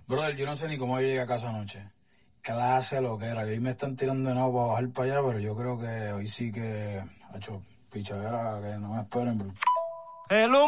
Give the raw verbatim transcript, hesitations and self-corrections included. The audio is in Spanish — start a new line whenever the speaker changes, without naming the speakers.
Brother, yo no sé ni cómo yo llegué a casa anoche. Clase lo que era. Y hoy me están tirando de nuevo para bajar para allá, pero yo creo que hoy sí que ha hecho pichadera que no me esperen, bro.
El